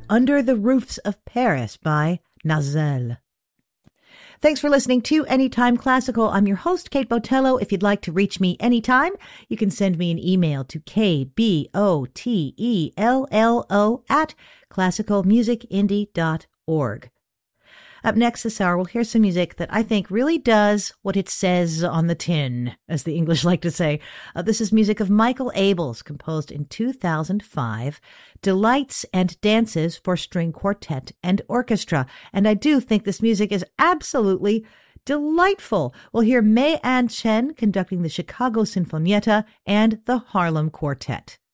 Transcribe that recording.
Under the Roofs of Paris by Nazel. Thanks for listening to Anytime Classical. I'm your host, Kate Botello. If you'd like to reach me anytime, you can send me an email to kbotello@classicalmusicindie.org. Up next this hour, we'll hear some music that I think really does what it says on the tin, as the English like to say. This is music of Michael Abels, composed in 2005, Delights and Dances for String Quartet and Orchestra. And I do think this music is absolutely delightful. We'll hear May Ann Chen conducting the Chicago Sinfonietta and the Harlem Quartet.